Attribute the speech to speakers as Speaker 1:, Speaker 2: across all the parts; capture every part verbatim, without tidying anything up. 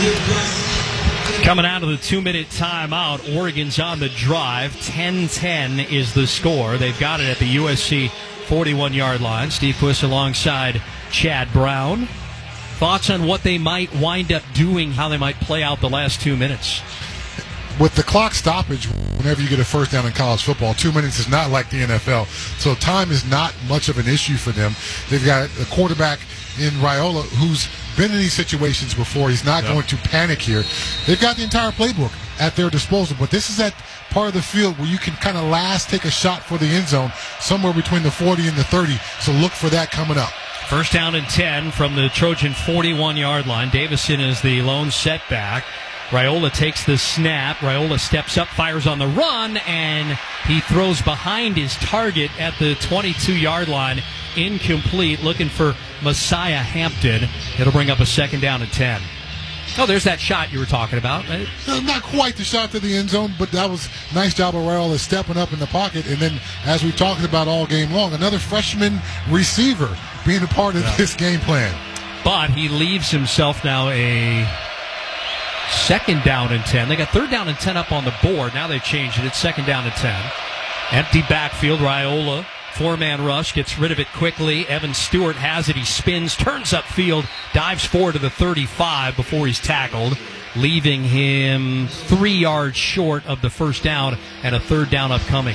Speaker 1: Coming out of the two-minute timeout, Oregon's on the drive. ten ten is the score. They've got it at the U S C forty-one-yard line. Steve Quiss alongside Chad Brown. Thoughts on what they might wind up doing, how they might play out the last two minutes?
Speaker 2: With the clock stoppage, whenever you get a first down in college football, two minutes is not like the N F L. So time is not much of an issue for them. They've got a quarterback in Raiola who's been in these situations before. He's not yep. going to panic here. They've got the entire playbook at their disposal, but this is that part of the field where you can kind of last take a shot for the end zone somewhere between the forty and the thirty, so look for that coming up.
Speaker 1: First down and ten from the Trojan forty-one-yard line. Davison is the lone setback. Raiola takes the snap. Raiola steps up, fires on the run, and he throws behind his target at the twenty-two-yard line. Incomplete, looking for Messiah Hampton. It'll bring up a second down and ten. Oh, there's that shot you were talking about. Right?
Speaker 2: Uh, not quite the shot to the end zone, but that was a nice job of Raiola stepping up in the pocket. And then, as we've talked about all game long, another freshman receiver being a part of yeah. this game plan.
Speaker 1: But he leaves himself now a second down and ten. They got third down and ten up on the board. Now they've changed it. It's second down and ten. Empty backfield. Raiola, four-man rush, gets rid of it quickly. Evan Stewart has it. He spins, turns upfield, dives forward to the thirty-five before he's tackled, leaving him three yards short of the first down and a third down upcoming.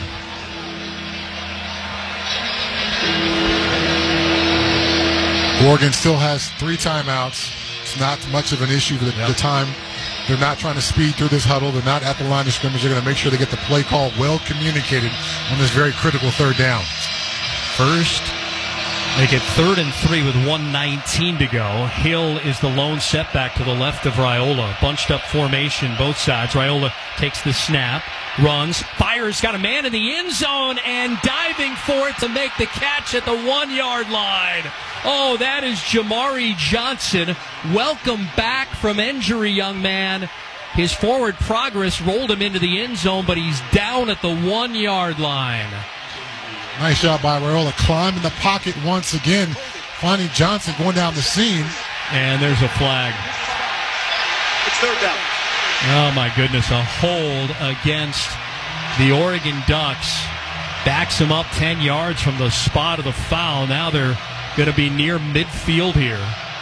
Speaker 2: Oregon still has three timeouts. It's not much of an issue for the, yep. the time. They're not trying to speed through this huddle. They're not at the line of scrimmage. They're going to make sure they get the play call well communicated on this very critical third down.
Speaker 1: First, they get third and three with one nineteen to go. Hill is the lone setback to the left of Raiola. Bunched up formation, both sides. Raiola takes the snap, runs, fires, got a man in the end zone, and diving for it to make the catch at the one-yard line. Oh, that is Jamari Johnson. Welcome back from injury, young man. His forward progress rolled him into the end zone, but he's down at the one-yard line.
Speaker 2: Nice job by Raiola. Climbing the pocket once again. Finding Johnson going down the seam.
Speaker 1: And there's a flag.
Speaker 3: It's third down.
Speaker 1: Oh, my goodness. A hold against the Oregon Ducks. Backs him up ten yards from the spot of the foul. Now they're going to be near midfield here.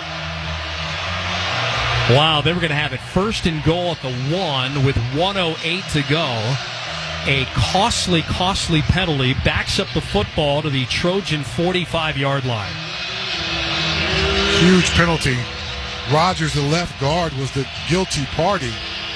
Speaker 1: Wow, they were going to have it first and goal at the one with one oh eight to go. A costly, costly penalty backs up the football to the Trojan forty-five-yard line.
Speaker 2: Huge penalty. Rogers, the left guard, was the guilty party.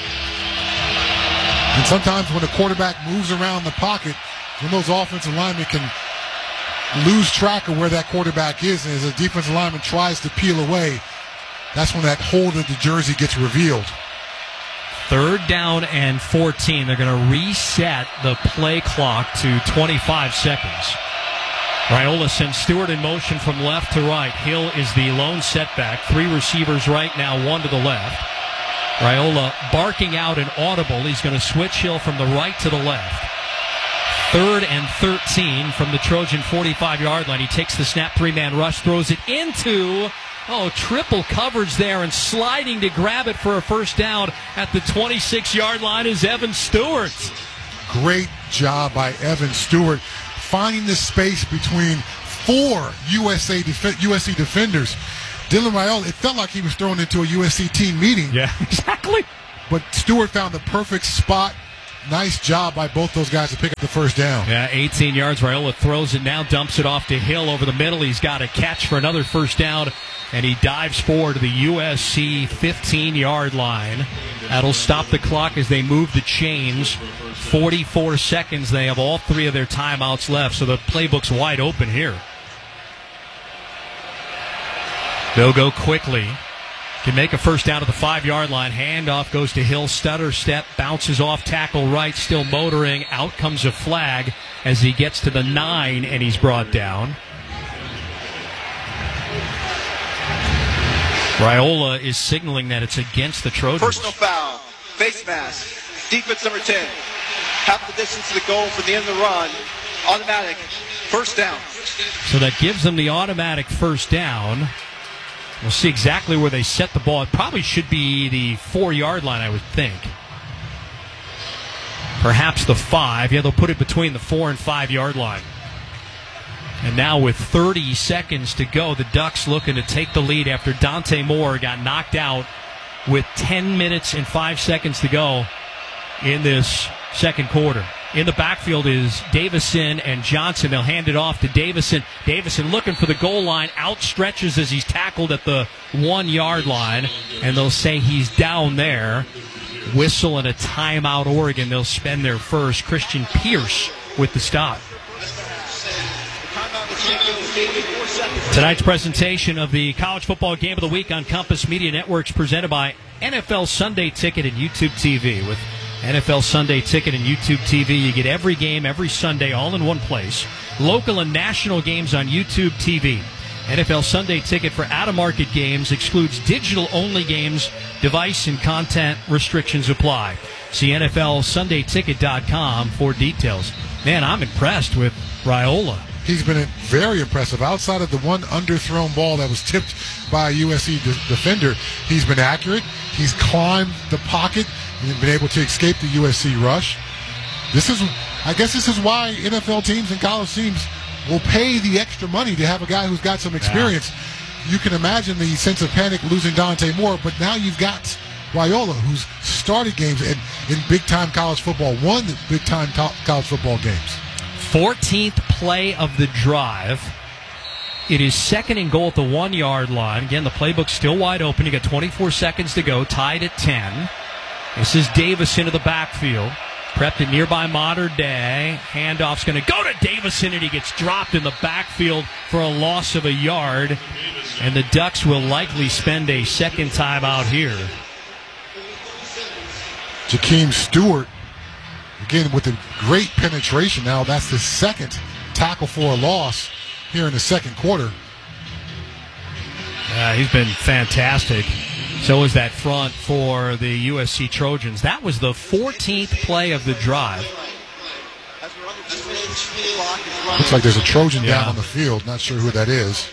Speaker 2: And sometimes when a quarterback moves around the pocket, when those offensive linemen can lose track of where that quarterback is, and as a defensive lineman tries to peel away, that's when that hold of the jersey gets revealed.
Speaker 1: Third down and fourteen. They're going to reset the play clock to twenty-five seconds. Raiola sends Stewart in motion from left to right. Hill is the lone setback. Three receivers right now, one to the left. Raiola barking out an audible. He's going to switch Hill from the right to the left. Third and thirteen from the Trojan forty-five-yard line. He takes the snap, three-man rush, throws it into, oh, triple coverage there, and sliding to grab it for a first down at the twenty-six-yard line is Evan Stewart.
Speaker 2: Great job by Evan Stewart, finding the space between four U S A def- U S C defenders. Dylan Raiola, it felt like he was thrown into a U S C team meeting.
Speaker 1: Yeah, exactly.
Speaker 2: But Stewart found the perfect spot. Nice job by both those guys to pick up the first down.
Speaker 1: Yeah, eighteen yards. Raiola throws it now, dumps it off to Hill over the middle. He's got a catch for another first down, and he dives forward to the U S C fifteen-yard line. That'll stop the clock as they move the chains. forty-four seconds. They have all three of their timeouts left, so the playbook's wide open here. They'll go quickly. Can make a first down at the five-yard line. Handoff goes to Hill. Stutter step, bounces off tackle right, still motoring. Out comes a flag as he gets to the nine, and he's brought down. Raiola is signaling that it's against the Trojans.
Speaker 3: Personal foul, face mask, defense number ten. Half the distance to the goal from the end of the run. Automatic, first down.
Speaker 1: So that gives them the automatic first down. We'll see exactly where they set the ball. It probably should be the four-yard line, I would think. Perhaps the five. Yeah, they'll put it between the four and five-yard line. And now with thirty seconds to go, the Ducks looking to take the lead after Dante Moore got knocked out with ten minutes and five seconds to go in this second quarter. In the backfield is Davison and Johnson. They'll hand it off to Davison. Davison looking for the goal line, outstretches as he's tackled at the one-yard line, and they'll say he's down there. Whistle and a timeout, Oregon. They'll spend their first. Christian Pierce with the stop. Tonight's presentation of the College Football Game of the Week on Compass Media Networks presented by N F L Sunday Ticket and YouTube T V. With N F L Sunday Ticket and YouTube T V, you get every game every Sunday all in one place. Local and national games on YouTube T V. N F L Sunday Ticket for out-of-market games excludes digital-only games. Device and content restrictions apply. See N F L Sunday Ticket dot com for details. Man, I'm impressed with Raiola.
Speaker 2: He's been very impressive. Outside of the one underthrown ball that was tipped by a U S C de- defender, he's been accurate. He's climbed the pocket and been able to escape the U S C rush. This is, I guess this is why N F L teams and college teams will pay the extra money to have a guy who's got some experience. Yeah. You can imagine the sense of panic losing Dante Moore, but now you've got Raiola, who's started games in, in big-time college football, won big-time to- college football games.
Speaker 1: fourteenth play of the drive. It is second and goal at the one-yard line. Again, the playbook's still wide open. You got twenty-four seconds to go, tied at ten. This is Davison into the backfield. Prepped at nearby Modern Day. Handoff's going to go to Davison, and he gets dropped in the backfield for a loss of a yard. And the Ducks will likely spend a second time out here.
Speaker 2: Jakeem Stewart, again, with a great penetration now. That's the second tackle for a loss here in the second quarter.
Speaker 1: Uh, he's been fantastic. So is that front for the U S C Trojans. That was the fourteenth play of the drive.
Speaker 2: Looks like there's a Trojan
Speaker 1: yeah.
Speaker 2: down on the field. Not sure who that is.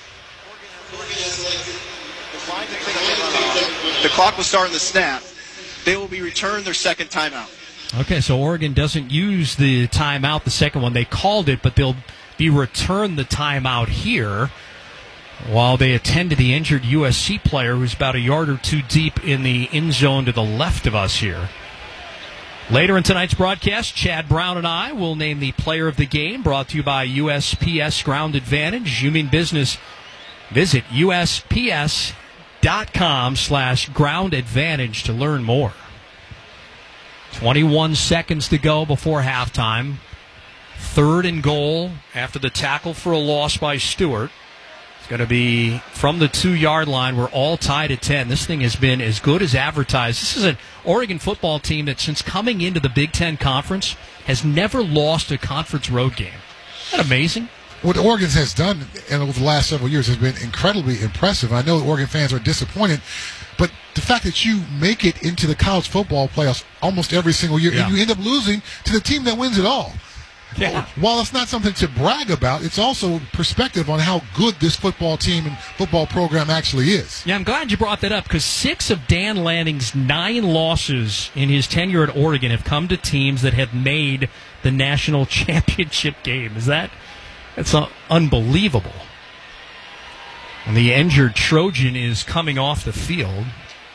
Speaker 3: The clock will start on the snap. They will be returned their second timeout.
Speaker 1: Okay, so Oregon doesn't use the timeout, the second one. They called it, but they'll be returned the timeout here while they attend to the injured U S C player who's about a yard or two deep in the end zone to the left of us here. Later in tonight's broadcast, Chad Brown and I will name the player of the game, brought to you by U S P S Ground Advantage. You mean business? Visit U S P S dot com slash ground advantage to learn more. twenty-one seconds to go before halftime. Third and goal after the tackle for a loss by Stewart. It's going to be from the two-yard line. We're all tied at ten. This thing has been as good as advertised. This is an Oregon football team that since coming into the Big Ten Conference has never lost a conference road game. Isn't that amazing?
Speaker 2: What Oregon has done in over the last several years has been incredibly impressive. I know Oregon fans are disappointed, but the fact that you make it into the college football playoffs almost every single year,
Speaker 1: yeah.
Speaker 2: and you end up losing to the team that wins it all.
Speaker 1: Yeah.
Speaker 2: While it's not something to brag about, it's also perspective on how good this football team and football program actually is.
Speaker 1: Yeah, I'm glad you brought that up because six of Dan Lanning's nine losses in his tenure at Oregon have come to teams that have made the national championship game. Is that that's uh, unbelievable? And the injured Trojan is coming off the field.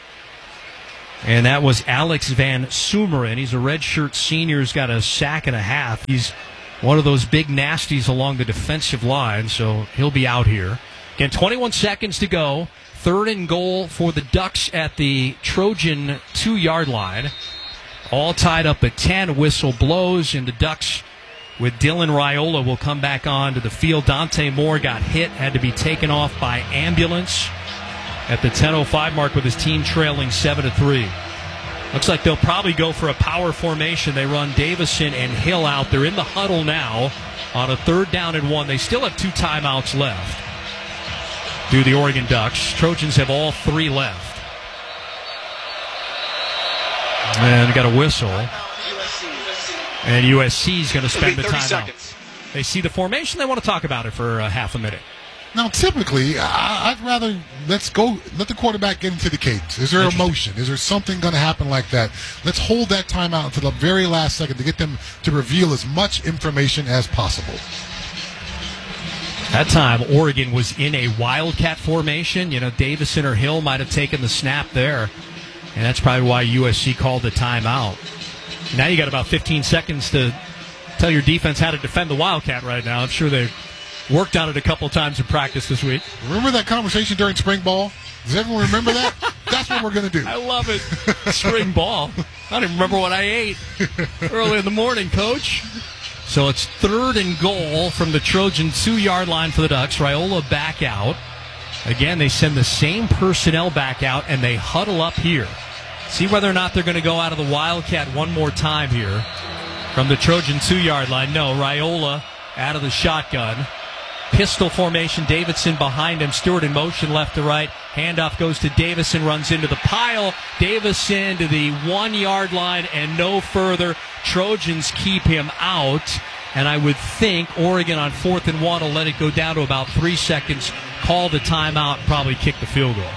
Speaker 1: And that was Alex Van Sumeren. He's a redshirt senior. He's got a sack and a half. He's one of those big nasties along the defensive line, so he'll be out here. Again, twenty-one seconds to go. Third and goal for the Ducks at the Trojan two-yard line. All tied up at ten. Whistle blows, and the Ducks with Dylan Raiola will come back onto the field. Dante Moore got hit, had to be taken off by ambulance at the ten oh five mark with his team trailing seven to three. Looks like they'll probably go for a power formation. They run Davison and Hill out. They're in the huddle now on a third down and one. They still have two timeouts left. Do the Oregon Ducks. Trojans have all three left. And got a whistle. And U S C is going to spend the timeout. They see the formation. They want to talk about it for uh, half a minute.
Speaker 2: Now, typically, I, I'd rather let's go. Let the quarterback get into the cadence. Is there emotion? Is there something going to happen like that? Let's hold that timeout until the very last second to get them to reveal as much information as possible.
Speaker 1: That time, Oregon was in a wildcat formation. You know, Davison or Hill might have taken the snap there, and that's probably why U S C called the timeout. Now you got about fifteen seconds to tell your defense how to defend the wildcat right now. I'm sure they've worked on it a couple times in practice this week.
Speaker 2: Remember that conversation during spring ball? Does everyone remember that? That's what we're going to do.
Speaker 1: I love it. Spring ball. I don't even remember what I ate early in the morning, Coach. So it's third and goal from the Trojan two-yard line for the Ducks. Raiola back out. Again, they send the same personnel back out, and they huddle up here. See whether or not they're going to go out of the Wildcat one more time here from the Trojan two-yard line. No, Raiola out of the shotgun. Pistol formation, Davidson behind him. Stewart in motion left to right. Handoff goes to Davison, runs into the pile. Davison to the one-yard line and no further. Trojans keep him out. And I would think Oregon on fourth and one will let it go down to about three seconds, call the timeout, and probably kick the field goal.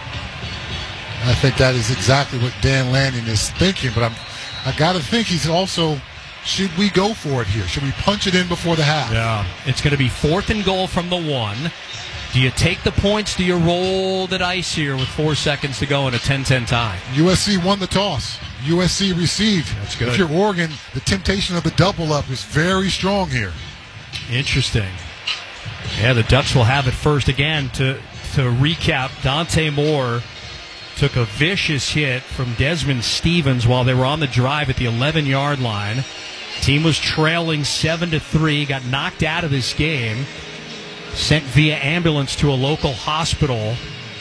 Speaker 2: I think that is exactly what Dan Lanning is thinking, but I'm, I got to think he's also, should we go for it here? Should we punch it in before the half?
Speaker 1: Yeah. It's going to be fourth and goal from the one. Do you take the points? Do you roll the dice here with four seconds to go in a ten ten tie?
Speaker 2: U S C won the toss. U S C received.
Speaker 1: That's good.
Speaker 2: If you're Oregon, the temptation of the double-up is very strong here.
Speaker 1: Interesting. Yeah, the Ducks will have it first. Again, to, to recap, Dante Moore took a vicious hit from Desmond Stevens while they were on the drive at the eleven-yard line. Team was trailing seven to three, got knocked out of this game, sent via ambulance to a local hospital,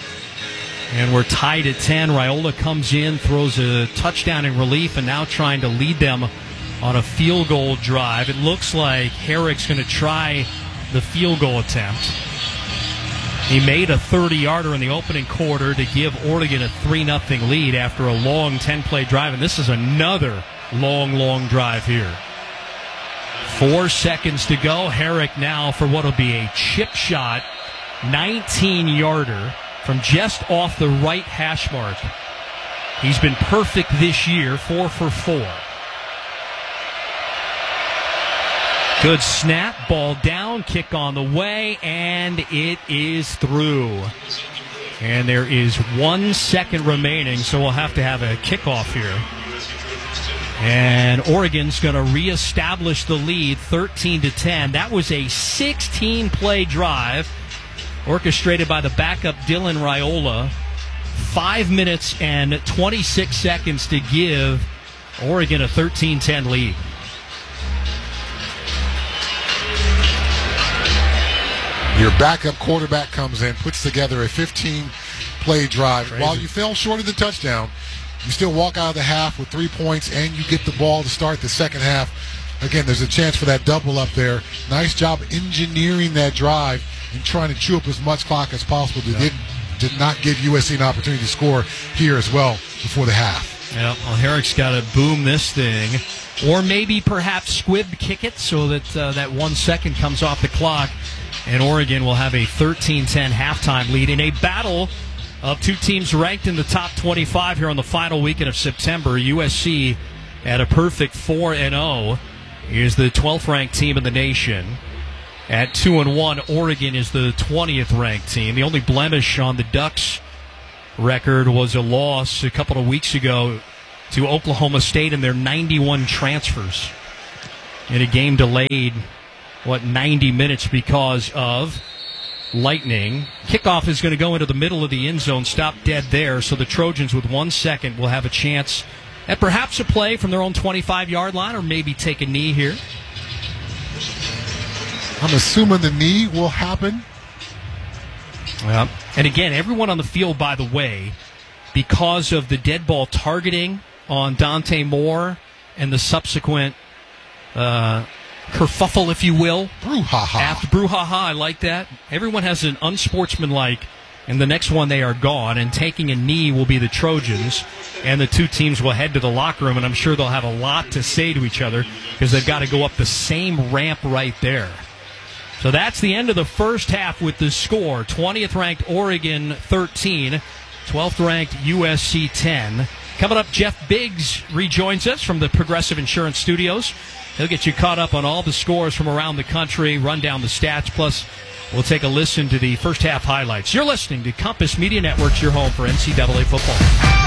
Speaker 1: and we're tied at ten. Raiola comes in, throws a touchdown in relief, and now trying to lead them on a field goal drive. It looks like Herrick's going to try the field goal attempt. He made a thirty-yarder in the opening quarter to give Oregon a three nothing lead after a long ten-play drive, and this is another long, long drive here. Four seconds to go. Herrick now for what will be a chip shot, nineteen-yarder from just off the right hash mark. He's been perfect this year, four for four. Good snap, ball down, kick on the way, and it is through. And there is one second remaining, so we'll have to have a kickoff here. And Oregon's going to reestablish the lead, thirteen to ten. That was a sixteen-play drive orchestrated by the backup Dylan Raiola. Five minutes and twenty-six seconds to give Oregon a thirteen ten lead.
Speaker 2: Your backup quarterback comes in, puts together a fifteen-play drive.
Speaker 1: Crazy.
Speaker 2: While you fell short of the touchdown, you still walk out of the half with three points, and you get the ball to start the second half. Again, there's a chance for that double up there. Nice job engineering that drive and trying to chew up as much clock as possible. They
Speaker 1: Yep.
Speaker 2: did, did not give U S C an opportunity to score here as well before the half.
Speaker 1: Yeah, well, Herrick's got to boom this thing, or maybe perhaps squib kick it so that uh, that one second comes off the clock, and Oregon will have a thirteen ten halftime lead in a battle of two teams ranked in the top twenty-five here on the final weekend of September. U S C at a perfect four and oh is the twelfth ranked team in the nation. At two and one, Oregon is the twentieth ranked team. The only blemish on the Ducks record was a loss a couple of weeks ago to Oklahoma State and their ninety-one transfers in a game delayed, what, ninety minutes because of lightning. Kickoff is going to go into the middle of the end zone, stop dead there, so the Trojans with one second will have a chance at perhaps a play from their own twenty-five-yard line, or maybe take a knee here.
Speaker 2: I'm assuming the knee will happen.
Speaker 1: Yeah. And again, everyone on the field, by the way, because of the dead ball targeting on Dante Moore and the subsequent uh, kerfuffle, if you will.
Speaker 2: Brouhaha.
Speaker 1: After brouhaha, I like that. Everyone has an unsportsmanlike, and the next one they are gone, and taking a knee will be the Trojans, and the two teams will head to the locker room, and I'm sure they'll have a lot to say to each other because they've got to go up the same ramp right there. So that's the end of the first half with the score. twentieth ranked Oregon thirteen, twelfth ranked U S C ten. Coming up, Jeff Biggs rejoins us from the Progressive Insurance Studios. He'll get you caught up on all the scores from around the country, run down the stats, plus we'll take a listen to the first half highlights. You're listening to Compass Media Networks, your home for N C double A football.